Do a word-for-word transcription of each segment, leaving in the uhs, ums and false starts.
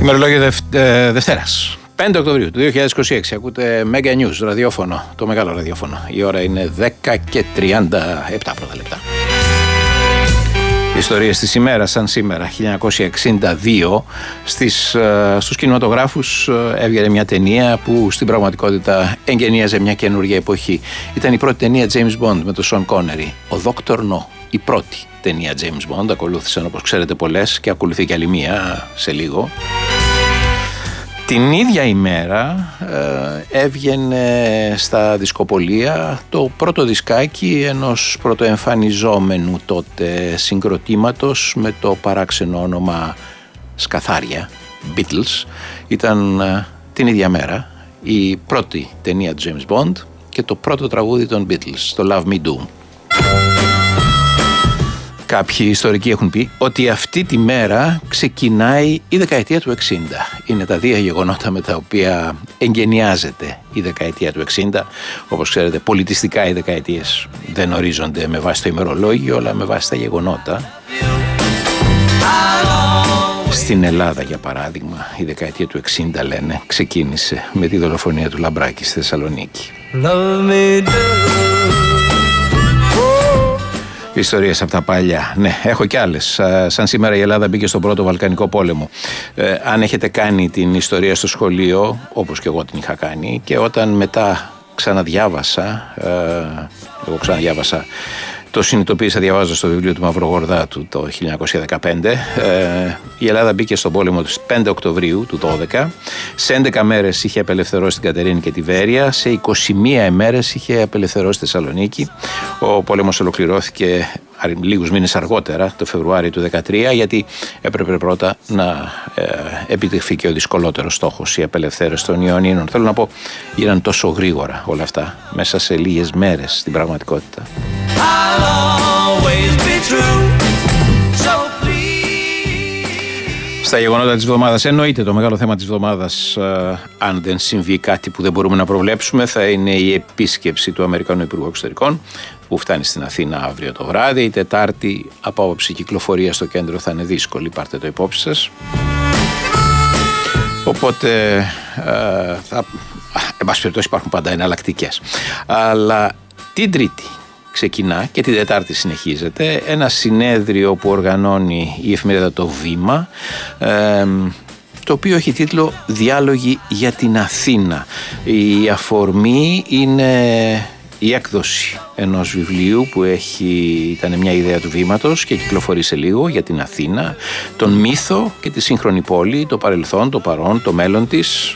Ημερολόγιο Δευ... ε, Δευτέρας, πέντε Οκτωβρίου του δύο χιλιάδες είκοσι έξι. Ακούτε Mega News, ραδιόφωνο, το μεγάλο ραδιόφωνο. Η ώρα είναι δέκα και τριάντα επτά πρώτα λεπτά. Ιστορίες της ημέρας, σαν σήμερα, χίλια εννιακόσια εξήντα δύο, στις, στους κινηματογράφους έβγαινε μια ταινία που στην πραγματικότητα εγγενίαζε μια καινούργια εποχή. Ήταν η πρώτη ταινία James Bond με τον Sean Connery, ο Doctor No, η πρώτη ταινία James Bond. Ακολούθησαν, όπως ξέρετε, πολλές και ακολουθεί και άλλη μία σε λίγο. Την ίδια ημέρα ε, έβγαινε στα δισκοπολία το πρώτο δισκάκι ενός πρωτοεμφανιζόμενου τότε συγκροτήματος με το παράξενο όνομα Σκαθάρια, Beatles. Ήταν ε, την ίδια μέρα η πρώτη ταινία του James Bond και το πρώτο τραγούδι των Beatles, το Love Me Do. Κάποιοι ιστορικοί έχουν πει ότι αυτή τη μέρα ξεκινάει η δεκαετία του εξήντα. Είναι τα δύο γεγονότα με τα οποία εγκαινιάζεται η δεκαετία του εξήντα. Όπως ξέρετε, πολιτιστικά οι δεκαετίες δεν ορίζονται με βάση το ημερολόγιο, αλλά με βάση τα γεγονότα. Στην Ελλάδα, για παράδειγμα, η δεκαετία του εξήντα, λένε, ξεκίνησε με τη δολοφονία του Λαμπράκη στη Θεσσαλονίκη. Ιστορίες από τα παλιά. Ναι, έχω κι άλλες. Σαν σήμερα η Ελλάδα μπήκε στον πρώτο Βαλκανικό πόλεμο. Ε, αν έχετε κάνει την ιστορία στο σχολείο, όπως και εγώ την είχα κάνει, και όταν μετά ξαναδιάβασα, ε, εγώ ξαναδιάβασα, το συνειδητοποίησα διαβάζοντας στο βιβλίο του Μαυρογορδάτου το χίλια εννιακόσια δεκαπέντε. Ε, η Ελλάδα μπήκε στον πόλεμο του πέντε Οκτωβρίου του δώδεκα. Σε έντεκα μέρες είχε απελευθερώσει την Κατερίνη και τη Βέρεια. Σε είκοσι μία ημέρες είχε απελευθερώσει τη Θεσσαλονίκη. Ο πόλεμος ολοκληρώθηκε λίγους μήνες αργότερα, το Φεβρουάριο του δεκατρία, γιατί έπρεπε πρώτα να ε, επιτευχθεί και ο δυσκολότερος στόχος, η απελευθέρωση των Ιωνίων. Θέλω να πω, γίναν τόσο γρήγορα όλα αυτά, μέσα σε λίγες μέρες στην πραγματικότητα. Στα γεγονότα της εβδομάδας, εννοείται το μεγάλο θέμα της εβδομάδας, ε, αν δεν συμβεί κάτι που δεν μπορούμε να προβλέψουμε, θα είναι η επίσκεψη του Αμερικανού Υπουργού Εξωτερικών, που φτάνει στην Αθήνα αύριο το βράδυ. Η Τετάρτη, από άποψη κυκλοφορία στο κέντρο, θα είναι δύσκολη, πάρτε το υπόψη σας. Οπότε, ε, θα, εν πάση περιπτώσει, υπάρχουν πάντα εναλλακτικές. Αλλά την Τρίτη ξεκινά και την Τετάρτη συνεχίζεται ένα συνέδριο που οργανώνει η εφημερίδα Το Βήμα, ε, το οποίο έχει τίτλο «Διάλογοι για την Αθήνα». Η αφορμή είναι η έκδοση ενός βιβλίου που έχει, ήταν μια ιδέα του Βήματος και κυκλοφορεί σε λίγο, για την Αθήνα, τον μύθο και τη σύγχρονη πόλη, το παρελθόν, το παρόν, το μέλλον της.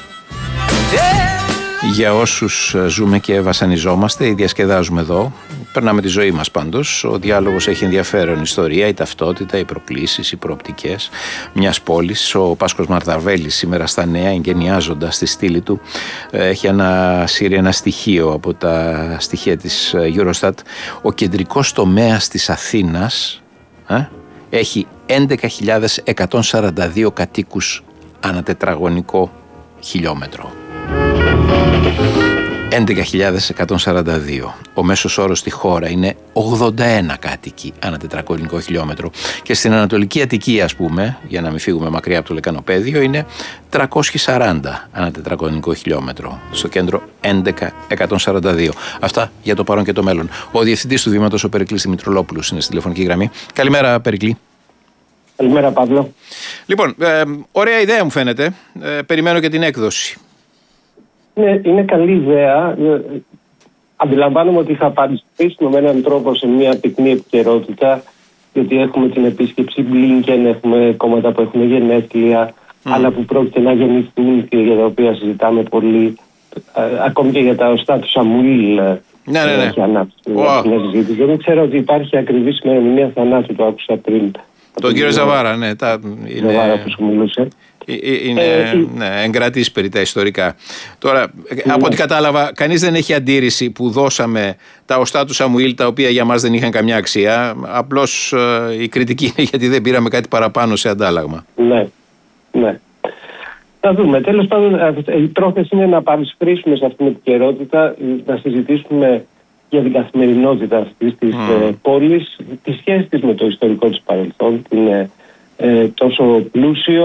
Για όσους ζούμε και βασανιζόμαστε ή διασκεδάζουμε εδώ, περνάμε τη ζωή μας πάντως. Ο διάλογος έχει ενδιαφέρον ιστορία, η ταυτότητα, οι προκλήσεις, οι προοπτικές μιας πόλης. Ο Πάσχος Μαρταβέλης σήμερα στα Νέα, εγκαινιάζοντας τη στήλη του, έχει ανασύρει ένα στοιχείο από τα στοιχεία της Eurostat. Ο κεντρικός τομέας της Αθήνας ε, έχει έντεκα χιλιάδες εκατόν σαράντα δύο κατοίκους ανά τετραγωνικό χιλιόμετρο. έντεκα χιλιάδες εκατόν σαράντα δύο. Ο μέσος όρος στη χώρα είναι ογδόντα ένα κάτοικοι ανά τετραγωνικό χιλιόμετρο. Και στην Ανατολική Αττική, ας πούμε, για να μην φύγουμε μακριά από το Λεκανοπέδιο, είναι τριακόσια σαράντα ανά τετραγωνικό χιλιόμετρο. Στο κέντρο έντεκα χιλιάδες εκατόν σαράντα δύο. Αυτά για το παρόν και το μέλλον. Ο διευθυντής του Βήματος, ο Περικλής Δημητρολόπουλος, είναι στη τηλεφωνική γραμμή. Καλημέρα, Περικλή. Καλημέρα, Παύλο. Λοιπόν, ε, ωραία ιδέα μου φαίνεται. Ε, περιμένω και την έκδοση. Είναι, είναι καλή ιδέα. Αντιλαμβάνομαι ότι θα παρισπίσουμε με έναν τρόπο σε μια πυκνή επικαιρότητα, γιατί έχουμε την επίσκεψη Μπλίνκεν, έχουμε κόμματα που έχουν γενέθλια, mm. άλλα που πρόκειται να γεννηθούν και για τα οποία συζητάμε πολύ. Α, ακόμη και για τα οστά του Σαμουήλ. Ναι, ναι, ναι. Έχει ανάψει wow. μια συζήτηση. Δεν ξέρω ότι υπάρχει ακριβής ημερομηνία θανάτου, το άκουσα πριν. Τον κύριο Ζαβάρα, ναι. Τα, είναι... Ζαβάρα που σου μιλούσε. Είναι ε, ναι, εγκρατής περί τα ιστορικά. Τώρα, ναι. από ό,τι κατάλαβα, κανείς δεν έχει αντίρρηση που δώσαμε τα οστά του Σαμουήλ, τα οποία για μας δεν είχαν καμιά αξία. Απλώς ε, η κριτική είναι γιατί δεν πήραμε κάτι παραπάνω σε αντάλλαγμα. Ναι, ναι. Θα δούμε. Τέλος πάντων, η πρόθεση είναι να παρισφρήσουμε σε αυτήν την επικαιρότητα, να συζητήσουμε για την καθημερινότητα αυτής της mm. πόλης, τη σχέση της με το ιστορικό της παρελθόν, την ε, τόσο πλούσιο,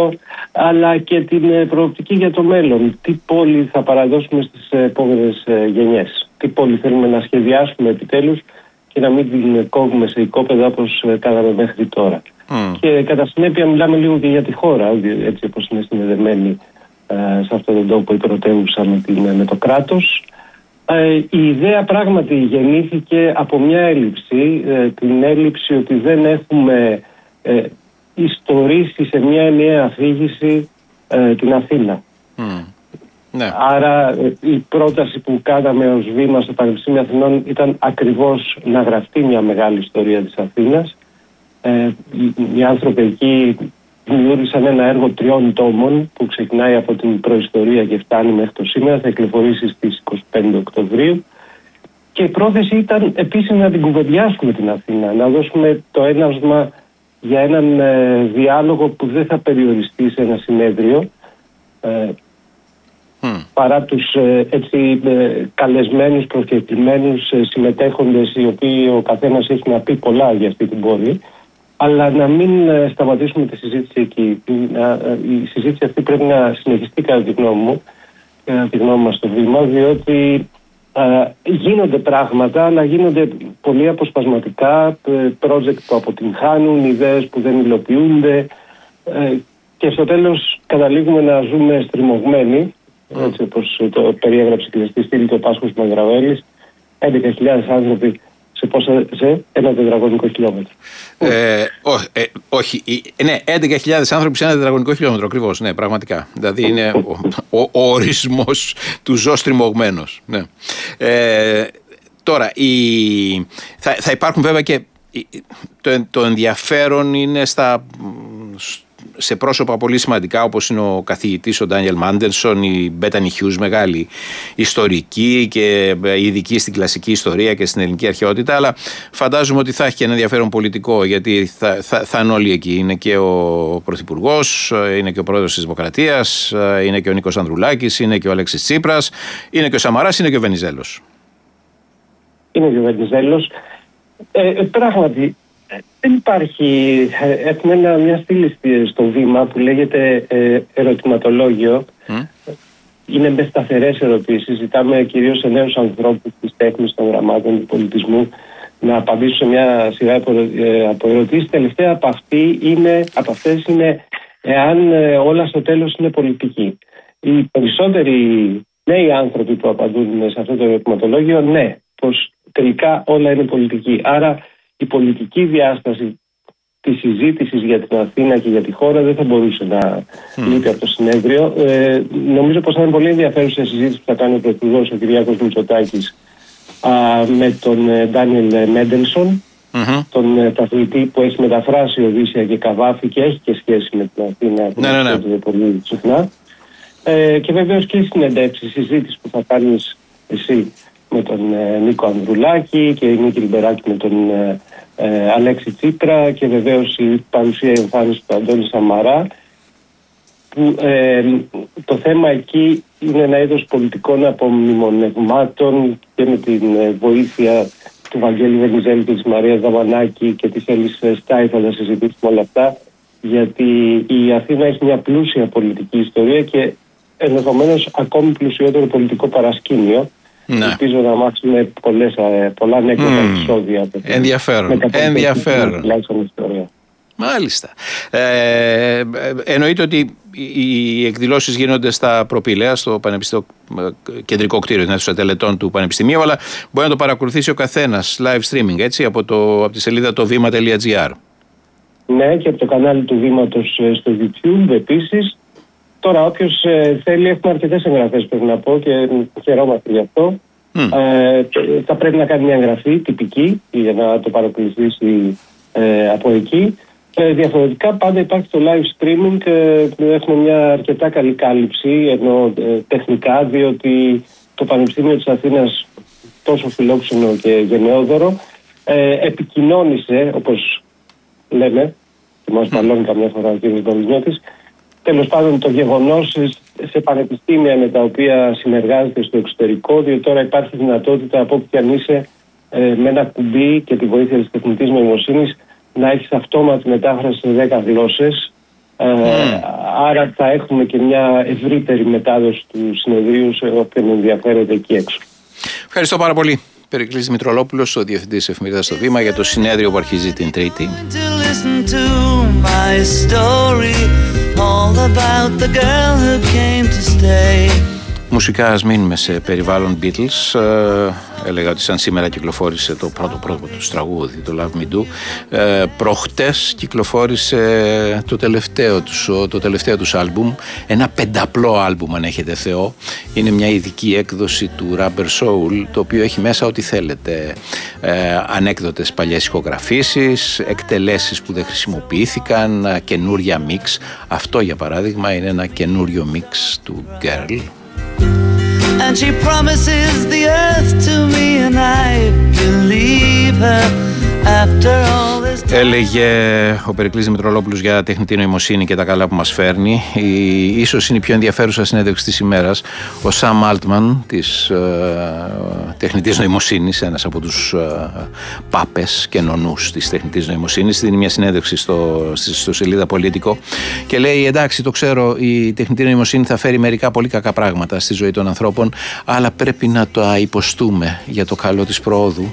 αλλά και την προοπτική για το μέλλον. Τι πόλη θα παραδώσουμε στις επόμενες γενιές. Τι πόλη θέλουμε να σχεδιάσουμε επιτέλους και να μην την κόβουμε σε οικόπεδα όπως κάναμε μέχρι τώρα. Mm. Και κατά συνέπεια μιλάμε λίγο και για τη χώρα, έτσι όπως είναι συνδεδεμένη ε, σε αυτόν τον τόπο η πρωτεύουσα με, την, με το κράτος. Ε, η ιδέα πράγματι γεννήθηκε από μια έλλειψη, ε, την έλλειψη ότι δεν έχουμε ε, ιστορήσει σε μια ενιαία αφήγηση ε, την Αθήνα. Mm. Ναι. Άρα η πρόταση που κάναμε ως βήμα στο Πανεπιστήμιο Αθηνών ήταν ακριβώς να γραφτεί μια μεγάλη ιστορία της Αθήνας. Ε, οι, οι άνθρωποι εκεί δημιούργησαν ένα έργο τριών τόμων που ξεκινάει από την προϊστορία και φτάνει μέχρι το σήμερα, θα κυκλοφορήσει στις είκοσι πέντε Οκτωβρίου, και η πρόθεση ήταν επίσης να την κουβεντιάσουμε την Αθήνα, να δώσουμε το έναυσμα για έναν ε, διάλογο που δεν θα περιοριστεί σε ένα συνέδριο, ε, Mm. παρά τους ε, έτσι ε, καλεσμένους, προσκεκλημένους ε, συμμετέχοντες, οι οποίοι ο καθένας έχει να πει πολλά για αυτή την πόλη, αλλά να μην ε, σταματήσουμε τη συζήτηση εκεί. Να, ε, η συζήτηση αυτή πρέπει να συνεχιστεί κατά τη γνώμη μου, κατά τη γνώμη μας στο βήμα, διότι ε, γίνονται πράγματα, αλλά γίνονται πολύ αποσπασματικά, ε, project που αποτυγχάνουν, ιδέες που δεν υλοποιούνται, ε, και στο τέλος καταλήγουμε να ζούμε στριμωγμένοι, Mm. έτσι όπως το περιέγραψε και στη στήλη του Πάσχος Μαγραβέλης, έντεκα χιλιάδες άνθρωποι σε, πόσα, σε ένα τετραγωνικό χιλιόμετρο. Ε, ό, ε, όχι, ναι, έντεκα χιλιάδες άνθρωποι σε ένα τετραγωνικό χιλιόμετρο, ακριβώς, ναι, πραγματικά. Δηλαδή είναι ο, ο, ο ορισμός του ζω στριμωγμένος. Ναι. Ε, τώρα, η, θα, θα υπάρχουν βέβαια και το, το ενδιαφέρον είναι στα... σε πρόσωπα πολύ σημαντικά, όπως είναι ο καθηγητής ο Ντάνιελ Μάντελσον, η Μπέτανι Χιούς, μεγάλη ιστορική και ειδική στην κλασική ιστορία και στην ελληνική αρχαιότητα, αλλά φαντάζομαι ότι θα έχει και ένα ενδιαφέρον πολιτικό, γιατί θα, θα, θα είναι όλοι εκεί. Είναι και ο Πρωθυπουργός, είναι και ο Πρόεδρος της Δημοκρατίας, είναι και ο Νίκος Ανδρουλάκης, είναι και ο Αλέξης Τσίπρας, είναι και ο Σαμαράς, είναι και ο Βενιζέλος. Είναι και ο Βενιζέλος. Ε, πράγματι, δεν υπάρχει. Έχουμε ένα, μια στήλη στο βήμα που λέγεται ε, ερωτηματολόγιο. Mm. Είναι με σταθερές ερωτήσεις. Ζητάμε κυρίως σε νέους ανθρώπους της τέχνης, των γραμμάτων, του πολιτισμού να απαντήσουν σε μια σειρά από ερωτήσεις. Τελευταία από, αυτή είναι, από αυτές είναι εάν ε, όλα στο τέλος είναι πολιτική. Οι περισσότεροι νέοι άνθρωποι που απαντούν σε αυτό το ερωτηματολόγιο, ναι, πως τελικά όλα είναι πολιτική. Άρα η πολιτική διάσταση της συζήτησης για την Αθήνα και για τη χώρα δεν θα μπορούσε να mm. λείπει από το συνέδριο. Ε, νομίζω πως θα είναι πολύ ενδιαφέρουσα η συζήτηση που θα κάνει ο Πρωθυπουργός, ο Κυριάκος Μητσοτάκης, με τον Ντάνιελ Μέντελσον, mm-hmm. τον καθηγητή που έχει μεταφράσει Οδύσσεια και Καβάφη και έχει και σχέση με την Αθήνα, που ναι, ναι, ναι. πολύ συχνά. Ε, και βεβαίως και η συνεντεύξη, η συζήτηση που θα κάνεις εσύ με τον ε, Νίκο Ανδρουλάκη και η Νίκη Λιμπεράκη με τον ε, ε, Αλέξη Τσίπρα, και βεβαίως η παρουσία, η εμφάνιση του Αντώνη Σαμαρά, που ε, το θέμα εκεί είναι ένα είδος πολιτικών απομνημονευμάτων, και με την ε, βοήθεια του Βαγγέλη Βενιζέλη και της Μαρίας Δαμανάκη και της Έλλης Στάι θα τα συζητήσουμε όλα αυτά, γιατί η Αθήνα έχει μια πλούσια πολιτική ιστορία και ενδεχομένως ακόμη πλουσιότερο πολιτικό παρασκήνιο. Ναι. Ελπίζω να μάθουμε πολλές, πολλά ανέκδοτα mm. επεισόδια. Ενδιαφέρον. Ενδιαφέρον. Μάλιστα. Ε, εννοείται ότι οι εκδηλώσεις γίνονται στα Προπήλαια, στο Πανεπιστήμιο, κεντρικό κτίριο, την αίθουσα τελετών του Πανεπιστημίου, αλλά μπορεί να το παρακολουθήσει ο καθένας live streaming, έτσι, από, το, από τη σελίδα το βήμα τελεία τζι άρ. Ναι, και από το κανάλι του Βήματος στο YouTube επίσης. Τώρα, όποιος ε, θέλει, έχουμε αρκετές εγγραφές, πρέπει να πω, και χαιρόμαστε γι' αυτό. Mm. Ε, θα πρέπει να κάνει μια εγγραφή τυπική για να το παρακολουθήσει ε, από εκεί. Ε, διαφορετικά, πάντα υπάρχει το live streaming. Ε, έχουμε μια αρκετά καλή κάλυψη, ενώ ε, τεχνικά, διότι το Πανεπιστήμιο της Αθήνας, τόσο φιλόξενο και γενναιόδωρο, ε, επικοινώνησε, όπως λέμε, και μας παλώνει καμιά φορά ο κ. Δολυνιώτης, τέλος πάντων το γεγονός σε πανεπιστήμια με τα οποία συνεργάζεται στο εξωτερικό, διότι τώρα υπάρχει δυνατότητα από όπου και αν είσαι ε, με ένα κουμπί και τη βοήθεια της τεχνητής νοημοσύνης να έχεις αυτόματη μετάφραση σε δέκα γλώσσες, ε, mm. άρα θα έχουμε και μια ευρύτερη μετάδοση του συνεδρίου σε όποιον ενδιαφέρεται εκεί έξω. Ευχαριστώ πάρα πολύ. Περικλής Δημητρολόπουλος, ο Διευθυντής της Εφημερίδας Το Βήμα, για το συνέδριο που αρχίζει την Τρίτη. Μουσικά, ας μείνουμε σε περιβάλλον Beatles. Ε, έλεγα ότι σαν σήμερα κυκλοφόρησε το πρώτο πρώτο του τραγούδι, το Love Me Do. Ε, προχτές κυκλοφόρησε το τελευταίο τους, το τελευταίο τους άλμπουμ, ένα πενταπλό άλμπουμ αν έχετε Θεό. Είναι μια ειδική έκδοση του Rubber Soul, το οποίο έχει μέσα ό,τι θέλετε. Ε, ανέκδοτες παλιές ηχογραφήσεις, εκτελέσεις που δεν χρησιμοποιήθηκαν, καινούρια μίξ. Αυτό για παράδειγμα είναι ένα καινούριο μίξ του Girl. And she promises the earth to me and I believe her after all this time. Έλεγε ο Περικλής Δημητρολόπουλος για τεχνητή νοημοσύνη και τα καλά που μας φέρνει. Η, ίσως είναι η πιο ενδιαφέρουσα συνέντευξη της ημέρας. Ο Σαμ Altman της ε, τεχνητής νοημοσύνης, ένας από τους ε, πάπες και νονούς της τεχνητής νοημοσύνης, δίνει μια συνέντευξη στο, στο σελίδα Πολίτικο και λέει: εντάξει, το ξέρω, η τεχνητή νοημοσύνη θα φέρει μερικά πολύ κακά πράγματα στη ζωή των ανθρώπων, αλλά πρέπει να το υποστούμε για το καλό της προόδου.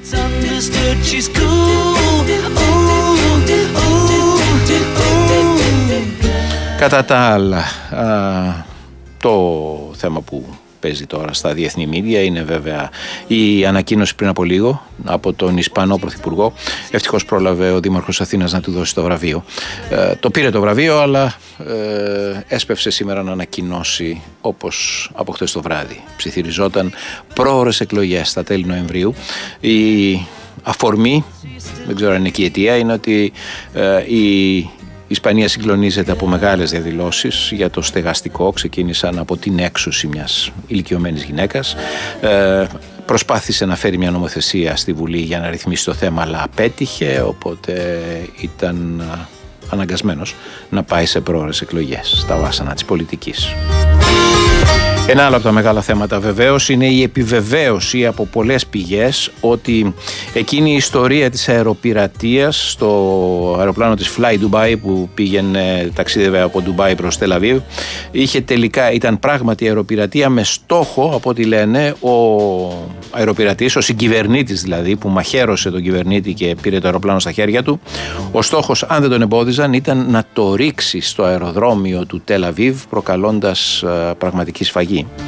Κατά τα άλλα, α, το θέμα που παίζει τώρα στα διεθνή μίδια είναι βέβαια η ανακοίνωση πριν από λίγο από τον Ισπανό Πρωθυπουργό. Ευτυχώς πρόλαβε ο Δήμαρχος Αθήνας να του δώσει το βραβείο. Ε, το πήρε το βραβείο, αλλά ε, έσπευσε σήμερα να ανακοινώσει, όπως από χτες το βράδυ ψιθυριζόταν, πρόωρες εκλογές στα τέλη Νοεμβρίου. Η αφορμή, δεν ξέρω αν είναι και η αιτία, είναι ότι ε, η Η Ισπανία συγκλονίζεται από μεγάλες διαδηλώσεις για το στεγαστικό. Ξεκίνησαν από την έξωση μιας ηλικιωμένης γυναίκας. Ε, προσπάθησε να φέρει μια νομοθεσία στη Βουλή για να ρυθμίσει το θέμα, αλλά απέτυχε, οπότε ήταν αναγκασμένος να πάει σε πρόωρες εκλογές στα βάσανα της πολιτικής. Ένα άλλο από τα μεγάλα θέματα βεβαίως είναι η επιβεβαίωση από πολλές πηγές ότι εκείνη η ιστορία της αεροπειρατείας στο αεροπλάνο της Fly Dubai που πήγαινε, ταξίδευε από Ντουμπάι προς Τελ Αβίβ, είχε τελικά, ήταν πράγματι αεροπειρατεία με στόχο, από ό,τι λένε, ο αεροπειρατής, ο συγκυβερνήτης δηλαδή, που μαχαίρωσε τον κυβερνήτη και πήρε το αεροπλάνο στα χέρια του. Ο στόχος, αν δεν τον εμπόδιζαν, ήταν να το ρίξει στο αεροδρόμιο του Τελ Αβίβ, προκαλώντας uh, πραγματική σφαγή.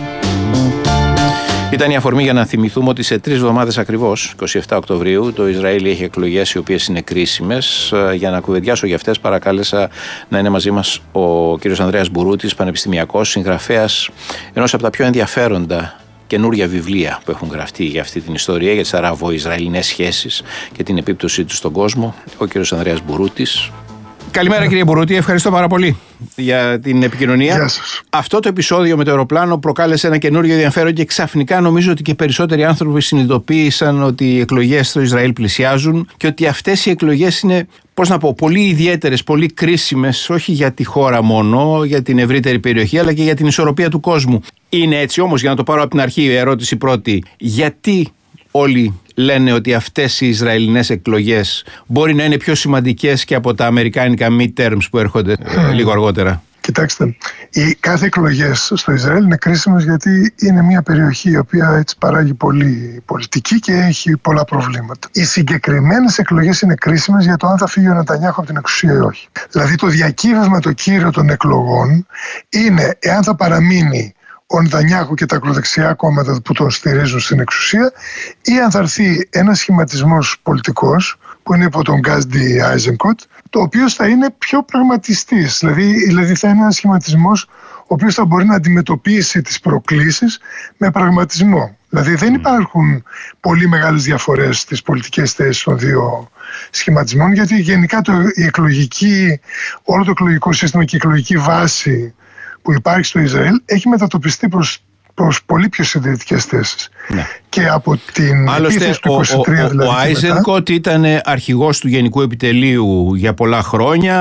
Ήταν η αφορμή για να θυμηθούμε ότι σε τρεις εβδομάδες ακριβώς, εικοστή εβδόμη Οκτωβρίου, το Ισραήλ έχει εκλογές οι οποίες είναι κρίσιμες. Για να κουβεντιάσω για αυτές, παρακάλεσα να είναι μαζί μας ο κύριος Ανδρέας Μπουρούτης, πανεπιστημιακός, συγγραφέας ενός από τα πιο ενδιαφέροντα καινούρια βιβλία που έχουν γραφτεί για αυτή την ιστορία, για τις αραβο-ισραηλινές σχέσεις και την επίπτωσή τους στον κόσμο. Ο κύριος Ανδρέας Μπουρούτης. Καλημέρα κύριε Μπουρούτη, ευχαριστώ πάρα πολύ για την επικοινωνία. Γεια σας. Αυτό το επεισόδιο με το αεροπλάνο προκάλεσε ένα καινούριο ενδιαφέρον και ξαφνικά νομίζω ότι και περισσότεροι άνθρωποι συνειδητοποίησαν ότι οι εκλογές στο Ισραήλ πλησιάζουν και ότι αυτές οι εκλογές είναι, πώς να πω, πολύ ιδιαίτερες, πολύ κρίσιμες, όχι για τη χώρα μόνο, για την ευρύτερη περιοχή, αλλά και για την ισορροπία του κόσμου. Είναι έτσι όμως, για να το πάρω από την αρχή, η ερώτηση πρώτη, γιατί όλοι λένε ότι αυτές οι Ισραηλινές εκλογές μπορεί να είναι πιο σημαντικές και από τα αμερικάνικα midterms που έρχονται mm. λίγο αργότερα? Κοιτάξτε, οι κάθε εκλογές στο Ισραήλ είναι κρίσιμες γιατί είναι μια περιοχή η οποία έτσι παράγει πολύ πολιτική και έχει πολλά προβλήματα. Οι συγκεκριμένες εκλογές είναι κρίσιμες για το αν θα φύγει ο Νετανιάχου από την εξουσία ή όχι. Δηλαδή το διακύβευμα το κύριο των εκλογών είναι εάν θα παραμείνει ο Νετανιάχου και τα ακροδεξιά κόμματα που τον στηρίζουν στην εξουσία, ή αν θα έρθει ένας σχηματισμός πολιτικός που είναι υπό τον Γκάζντι Άιζενκοτ, το οποίο θα είναι πιο πραγματιστής. Δηλαδή, δηλαδή θα είναι ένας σχηματισμός ο οποίος θα μπορεί να αντιμετωπίσει τις προκλήσεις με πραγματισμό. Δηλαδή δεν υπάρχουν πολύ μεγάλες διαφορές στις πολιτικές θέσεις των δύο σχηματισμών, γιατί γενικά το, η εκλογική, όλο το εκλογικό σύστημα και η εκλογική βάση που υπάρχει στο Ισραήλ έχει μετατοπιστεί προς, προς πολύ πιο συντηρητικές θέσεις. Ναι. Και από την επίθεση του είκοσι τρία, ο, δηλαδή. Ο Άιζενκοτ ήταν αρχηγός του Γενικού Επιτελείου για πολλά χρόνια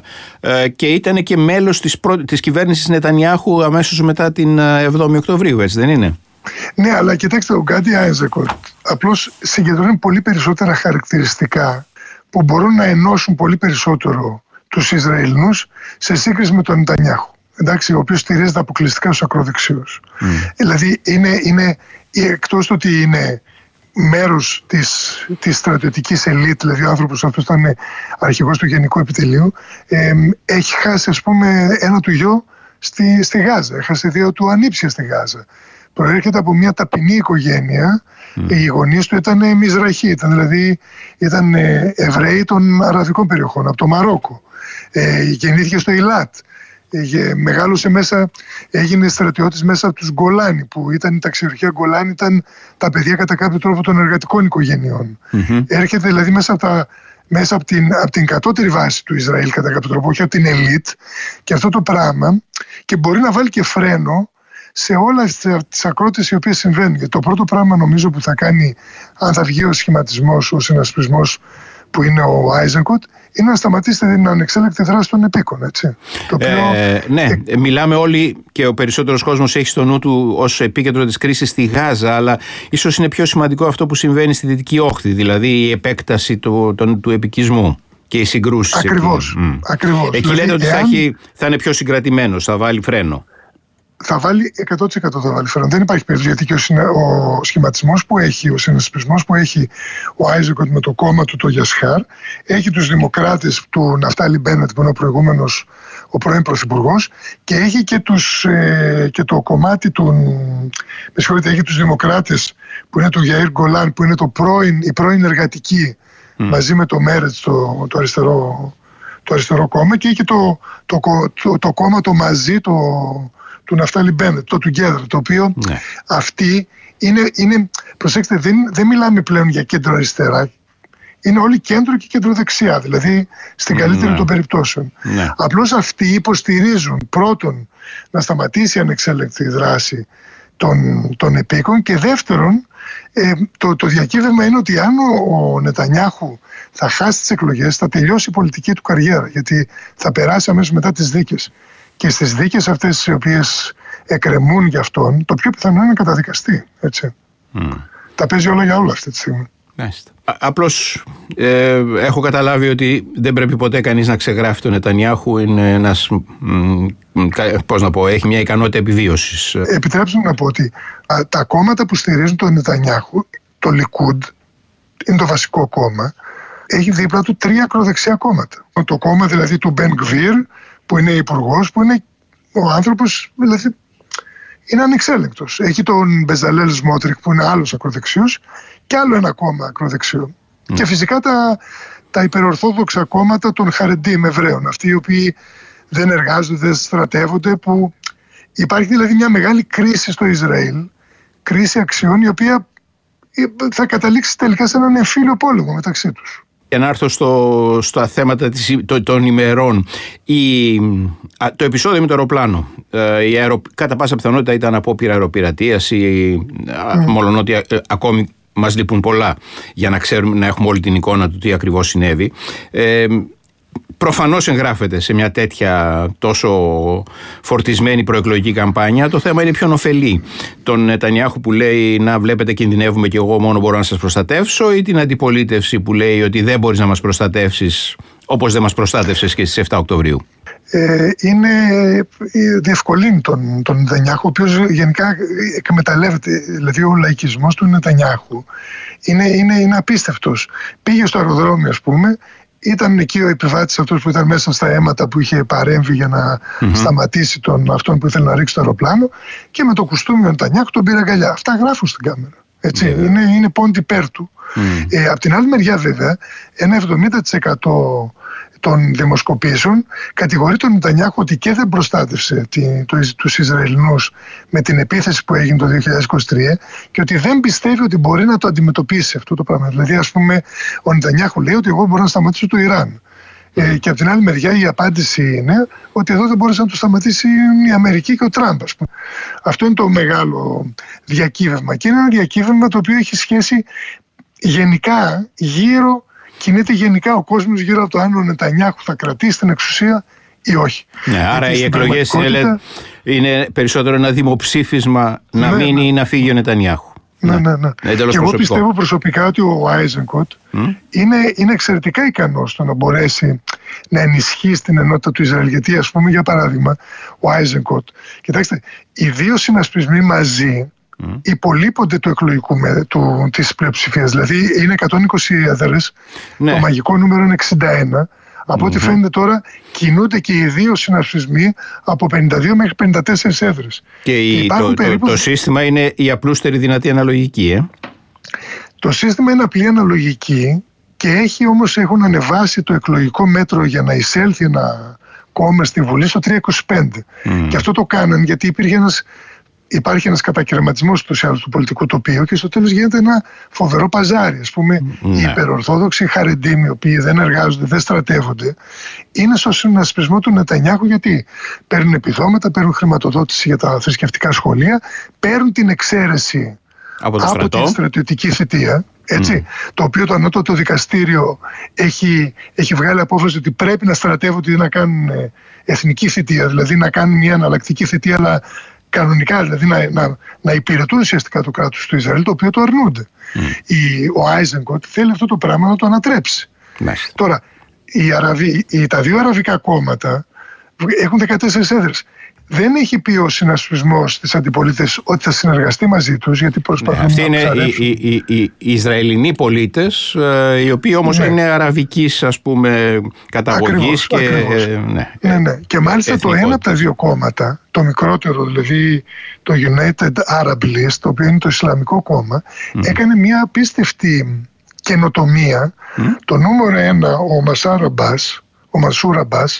ε, και ήταν και μέλος της, πρω... της κυβέρνησης Νετανιάχου αμέσως μετά την εβδόμη Οκτωβρίου, έτσι δεν είναι? Ναι, αλλά κοιτάξτε, ο Γκάντι Άιζενκοτ απλώς συγκεντρώνει πολύ περισσότερα χαρακτηριστικά που μπορούν να ενώσουν πολύ περισσότερο τους Ισραηλινούς σε σύγκριση με τον Νετανιάχου. Εντάξει, ο οποίος στηρίζεται αποκλειστικά στους ακροδεξιούς. Mm. Δηλαδή είναι, είναι εκτός του ότι είναι μέρος της, της στρατιωτικής ελίτ, δηλαδή ο άνθρωπος αυτός ήταν αρχηγός του Γενικού Επιτελείου, ε, έχει χάσει ας πούμε ένα του γιο στη, στη Γάζα, έχασε δύο του ανήψια στη Γάζα. Προέρχεται από μια ταπεινή οικογένεια, mm. οι γονείς του ήταν Μιζραχοί, ήταν, δηλαδή ήταν Εβραίοι των αραβικών περιοχών, από το Μαρόκο. Ε, γεννήθηκε στο Ιλάτ. Μεγάλωσε μέσα, έγινε στρατιώτης μέσα από τους Γκολάνι, που ήταν η ταξιαρχία Γκολάνι, ήταν τα παιδιά κατά κάποιο τρόπο των εργατικών οικογενειών. Mm-hmm. Έρχεται δηλαδή μέσα από, τα, μέσα από, την, από την κατώτερη βάση του Ισραήλ κατά κάποιο τρόπο, όχι από την ελίτ, και αυτό το πράγμα, και μπορεί να βάλει και φρένο σε όλες τις ακρότητες οι οποίες συμβαίνουν. Γιατί το πρώτο πράγμα νομίζω που θα κάνει, αν θα βγει ο σχηματισμός, ο συνασπισμός που είναι ο Άιζενκοτ, είναι να σταματήσετε την ανεξέλεκτη δράση των επίκων, έτσι. Το οποίο... ε, ναι, ε... μιλάμε όλοι και ο περισσότερος κόσμος έχει στο νου του ως επίκεντρο της κρίσης στη Γάζα, αλλά ίσως είναι πιο σημαντικό αυτό που συμβαίνει στη Δυτική Όχθη, δηλαδή η επέκταση του, του, του επικισμού και οι συγκρούσεις. Ακριβώς. Εκεί, ακριβώς. εκεί δηλαδή, λέτε ότι εάν... θα, έχει, θα είναι πιο συγκρατημένος, θα βάλει φρένο. Θα βάλει εκατό τοις εκατό θα βάλει φρένο. Δεν υπάρχει περίπτωση, γιατί και ο, συνα... ο σχηματισμός που έχει, ο συνασπισμός που έχει ο Άιζεκοτ με το κόμμα του, το Γιασχάρ, έχει τους δημοκράτες του Ναφτάλι Μπένετ, που είναι ο προηγούμενος, ο πρώην πρωθυπουργός, και έχει και, τους, ε, και το κομμάτι του. Με συγχωρείτε, έχει τους δημοκράτες που είναι του Γιαΐρ Γκολάν, που είναι το πρώην, η πρώην εργατική, mm. μαζί με το Μέρετς, το, το αριστερό. το αριστερό κόμμα, και έχει το, το, το, το, το κόμμα το μαζί, το, του Ναφτάλι Μπένετ, το Together, το οποίο ναι. αυτοί είναι, είναι προσέξτε, δεν, δεν μιλάμε πλέον για κέντρο αριστερά, είναι όλοι κέντρο και κέντρο δεξιά, δηλαδή στην καλύτερη ναι. των περιπτώσεων. Ναι. Απλώς αυτοί υποστηρίζουν πρώτον να σταματήσει η ανεξέλεκτη δράση των, των επίκων, και δεύτερον ε, το, το διακύβευμα είναι ότι αν ο, ο Νετανιάχου θα χάσει τις εκλογές, θα τελειώσει η πολιτική του καριέρα, γιατί θα περάσει αμέσως μετά τις δίκες. Και στις δίκες αυτές οι οποίες εκκρεμούν για αυτόν, το πιο πιθανό είναι να καταδικαστεί. Έτσι. Mm. Τα παίζει όλα για όλα αυτή τη στιγμή. Απλώς ε, έχω καταλάβει ότι δεν πρέπει ποτέ κανείς να ξεγράφει τον Νετανιάχου. Είναι ένας, μ, πώς να πω, έχει μια ικανότητα επιβίωσης. Επιτρέψτε μου να πω ότι α, τα κόμματα που στηρίζουν τον Νετανιάχου, το Λικούντ, είναι το βασικό κόμμα, έχει δίπλα του τρία ακροδεξιά κόμματα. Το κόμμα δηλαδή του Μπεν Γκβίρ, που είναι υπουργός, που είναι ο άνθρωπος, δηλαδή είναι ανεξέλεγκτος. Έχει τον Μπεζαλέλ Σμότρικ, που είναι άλλος ακροδεξιός, και άλλο ένα κόμμα ακροδεξιό. Mm. Και φυσικά τα, τα υπερορθόδοξα κόμματα των Χαρεντίμ Εβραίων, αυτοί οι οποίοι δεν εργάζονται, δεν στρατεύονται, που υπάρχει δηλαδή μια μεγάλη κρίση στο Ισραήλ, κρίση αξιών, η οποία θα καταλήξει τελικά σε έναν εμφύλιο πόλεμο μεταξύ τους. Για να έρθω στο, στα θέματα της, το, των ημερών, η, το επεισόδιο με το αεροπλάνο, ε, η αερο, κατά πάσα πιθανότητα ήταν απόπειρα αεροπειρατείας, ή, mm. μόλον ότι ε, ακόμη μας λείπουν πολλά για να ξέρουμε, να έχουμε όλη την εικόνα του τι ακριβώς συνέβη. Ε, Προφανώς εγγράφεται σε μια τέτοια τόσο φορτισμένη προεκλογική καμπάνια. Το θέμα είναι ποιον ωφελεί. Τον Νετανιάχου που λέει να βλέπετε κινδυνεύουμε και εγώ μόνο μπορώ να σας προστατεύσω, ή την αντιπολίτευση που λέει ότι δεν μπορείς να μας προστατεύσεις όπως δεν μας προστάτευσες και στις εφτά Οκτωβρίου. Ε, είναι διευκολύνει τον, τον Νετανιάχου, ο οποίος γενικά εκμεταλλεύεται, δηλαδή ο λαϊκισμός του Νετανιάχου είναι, είναι, είναι απίστευτος. Πήγε στο αεροδρόμιο, ας πούμε, ήταν εκεί ο επιβάτης αυτός που ήταν μέσα στα αίματα, που είχε παρέμβει για να mm-hmm. σταματήσει τον, αυτόν που ήθελε να ρίξει το αεροπλάνο, και με το κουστούμι ο Νετανιάχου τον πήρε αγκαλιά. Αυτά γράφουν στην κάμερα. Έτσι. Yeah. Είναι, είναι πόντι πέρ του. Mm. Ε, απ' την άλλη μεριά, βέβαια, ένα εβδομήντα τοις εκατό των δημοσκοπήσεων κατηγορεί τον Νετανιάχου ότι και δεν προστάτευσε τη, το, τους Ισραηλινούς με την επίθεση που έγινε το δύο χιλιάδες είκοσι τρία, και ότι δεν πιστεύει ότι μπορεί να το αντιμετωπίσει αυτό το πράγμα. Δηλαδή, ας πούμε, ο Νετανιάχου λέει ότι εγώ μπορώ να σταματήσω το Ιράν. Ε, και από την άλλη μεριά η απάντηση είναι ότι εδώ δεν μπόρεσε να το σταματήσει η Αμερική και ο Τραμπ, ας πούμε. Αυτό είναι το μεγάλο διακύβευμα, και είναι ένα διακύβευμα το οποίο έχει σχέση γενικά γύρω, κινείται γενικά ο κόσμος γύρω από το αν ο Νετανιάχου θα κρατήσει την εξουσία ή όχι. Ναι, άρα οι εκλογές είναι, είναι περισσότερο ένα δημοψήφισμα να ναι, μείνει ή να φύγει ο Νετανιάχου. Ναι, ναι, ναι. ναι. Και εγώ πιστεύω προσωπικά ότι ο Άιζενκοτ mm. είναι, είναι εξαιρετικά ικανός στο να μπορέσει να ενισχύσει την ενότητα του Ισραήλ. Γιατί, ας πούμε, για παράδειγμα, ο Άιζενκοτ, κοιτάξτε, οι δύο συνασπισμοί μαζί mm. υπολείπονται του εκλογικού του, της πλειοψηφίας. Δηλαδή είναι εκατόν είκοσι έδρες, ναι. το μαγικό νούμερο είναι εξήντα ένα. Από ό,τι mm-hmm. φαίνεται τώρα κινούνται και οι δύο συνασπισμοί από πενήντα δύο μέχρι πενήντα τέσσερις έδρες. Και, η, το, περίπου... το, το σύστημα είναι η απλούστερη δυνατή αναλογική, ε? Το σύστημα είναι απλή αναλογική και έχει όμως έχουν ανεβάσει το εκλογικό μέτρο για να εισέλθει ένα κόμμα στη Βουλή στο τρία είκοσι πέντε. Mm. Και αυτό το κάναν γιατί υπήρχε ένας Υπάρχει ένας κατακαιρματισμός του πολιτικού τοπίου και στο τέλος γίνεται ένα φοβερό παζάρι. Ας πούμε, ναι. οι υπερορθόδοξοι χαρεντίμοι, οι οποίοι δεν εργάζονται, δεν στρατεύονται, είναι στο συνασπισμό του Νετανιάχου γιατί παίρνουν επιδόματα, παίρνουν χρηματοδότηση για τα θρησκευτικά σχολεία, παίρνουν την εξαίρεση από, το από την στρατιωτική θητεία. Έτσι, mm. το οποίο το ανώτατο δικαστήριο έχει, έχει βγάλει απόφαση ότι πρέπει να στρατεύονται ή να κάνουν εθνική θητεία, δηλαδή να κάνουν μια αναλλακτική θητεία, αλλά κανονικά, δηλαδή να, να, να υπηρετούν ουσιαστικά το κράτος του Ισραήλ, το οποίο το αρνούνται. Mm. Η, ο Άιζενκοτ θέλει αυτό το πράγμα να το ανατρέψει. Mm. Τώρα, οι Αραβοί, οι, τα δύο αραβικά κόμματα έχουν δεκατέσσερις έδρες. Δεν έχει πει ο συνασπισμός της αντιπολίτευσης ότι θα συνεργαστεί μαζί τους, γιατί προσπαθούν ναι, αυτοί να είναι οι, οι, οι, οι Ισραηλινοί πολίτες, οι οποίοι όμως ναι. είναι αραβικής, ας πούμε, καταγωγής. Ακριβώς, και, ακριβώς. Ε, ναι, ναι, ναι. Και μάλιστα το ένα από τα δύο κόμματα, το μικρότερο, δηλαδή το United Arab List, το οποίο είναι το Ισλαμικό κόμμα, mm. έκανε μια απίστευτη καινοτομία. Mm. Το νούμερο ένα, ο Μασάρ Αμπάς, ο Μασούρ Αμπάς,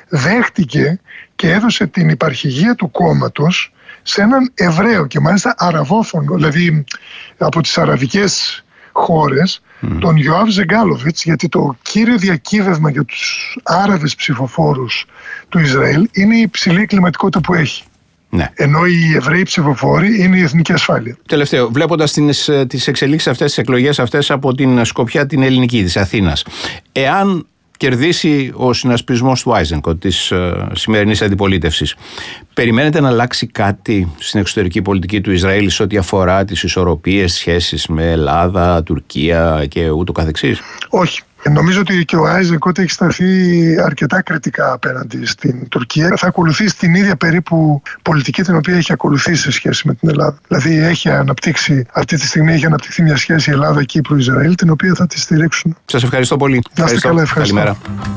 δέχτηκε και έδωσε την υπαρχηγία του κόμματος σε έναν Εβραίο και μάλιστα αραβόφωνο, δηλαδή από τις αραβικές χώρες, mm. τον Ιωάβ Ζεγκάλοβιτς, γιατί το κύριο διακύβευμα για τους Άραβες ψηφοφόρους του Ισραήλ είναι η υψηλή κλιματικότητα που έχει. Ναι. Ενώ οι Εβραίοι ψηφοφόροι είναι η εθνική ασφάλεια. Τελευταίο, βλέποντας τις, τις εξελίξεις αυτές, τις εκλογές αυτές από την σκοπιά την ελληνική της Αθήνας, εάν κερδίσει ο συνασπισμός του Άιζενκοτ της uh, σημερινής αντιπολίτευσης, περιμένετε να αλλάξει κάτι στην εξωτερική πολιτική του Ισραήλ σε ό,τι αφορά τις ισορροπίες, σχέσεις με Ελλάδα, Τουρκία και ούτω καθεξής? Όχι. Νομίζω ότι και ο Άιζενκοτ έχει σταθεί αρκετά κριτικά απέναντι στην Τουρκία. Θα ακολουθήσει την ίδια περίπου πολιτική την οποία έχει ακολουθήσει σε σχέση με την Ελλάδα. Δηλαδή έχει αναπτύξει, αυτή τη στιγμή έχει αναπτυχθεί μια σχέση Ελλάδα-Κύπρο-Ισραήλ, την οποία θα τη στηρίξουν. Σας ευχαριστώ πολύ. Να είστε καλά, ευχαριστώ. Καλημέρα.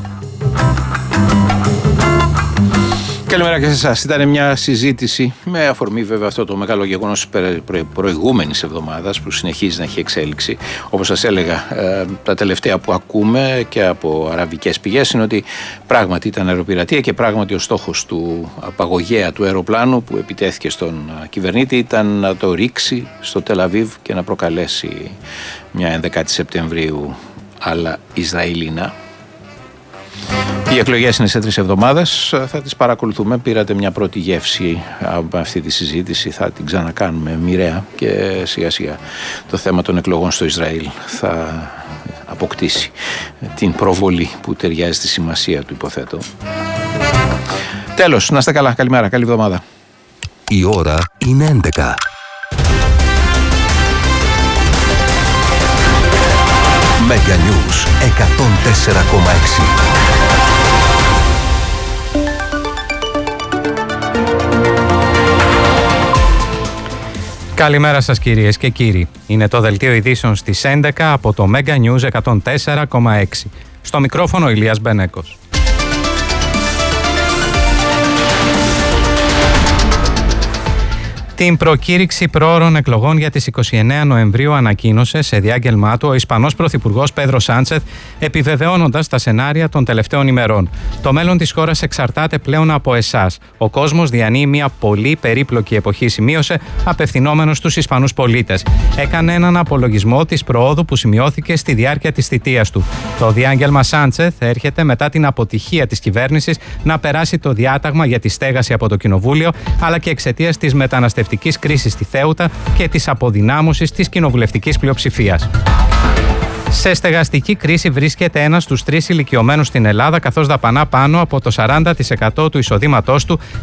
Καλημέρα και σε εσάς. Ήταν μια συζήτηση με αφορμή βέβαια αυτό το μεγάλο γεγονός της προηγούμενης εβδομάδας που συνεχίζει να έχει εξέλιξη. Όπως σας έλεγα, τα τελευταία που ακούμε και από αραβικές πηγές είναι ότι πράγματι ήταν αεροπειρατεία και πράγματι ο στόχος του απαγωγέα του αεροπλάνου που επιτέθηκε στον κυβερνήτη ήταν να το ρίξει στο Τελαβίβ και να προκαλέσει μια ενδεκάτη Σεπτεμβρίου αλλά Ισραηλίνα. Οι εκλογές είναι σε τρεις εβδομάδες, θα τις παρακολουθούμε. Πήρατε μια πρώτη γεύση από αυτή τη συζήτηση, θα την ξανακάνουμε μοιραία και σιγά σιγά το θέμα των εκλογών στο Ισραήλ θα αποκτήσει την προβολή που ταιριάζει στη σημασία του, υποθέτω. Τέλος, να είστε καλά, καλημέρα, καλή εβδομάδα. Η ώρα είναι έντεκα. Mega News εκατόν τέσσερα κόμμα έξι. Καλημέρα σας κυρίες και κύριοι. Είναι το δελτίο ειδήσεων στις έντεκα από το Mega News εκατόν τέσσερα κόμμα έξι. Στο μικρόφωνο Ηλίας Μπενέκος. Την προκήρυξη προώρων εκλογών για τις είκοσι εννέα Νοεμβρίου ανακοίνωσε σε διάγγελμά του ο Ισπανός Πρωθυπουργός Πέδρο Σάντσεθ, επιβεβαιώνοντας τα σενάρια των τελευταίων ημερών. Το μέλλον της χώρας εξαρτάται πλέον από εσάς. Ο κόσμος διανύει μια πολύ περίπλοκη εποχή, σημείωσε, απευθυνόμενος στους Ισπανούς πολίτες. Έκανε έναν απολογισμό της προόδου που σημειώθηκε στη διάρκεια της θητείας του. Το διάγγελμα Σάντσεθ έρχεται μετά την αποτυχία της κυβέρνησης να περάσει το διάταγμα για τη στέγαση από το Κοινοβούλιο, αλλά και εξαιτίας της μεταναστευτικής κρίσης στη Θέουτα και της αποδυνάμωσης της κοινοβουλευτικής πλειοψηφίας. Σε στεγαστική κρίση βρίσκεται ένας στους τρεις ηλικιωμένους στην Ελλάδα, καθώς δαπανά πάνω από το σαράντα τοις εκατό του εισοδήματός του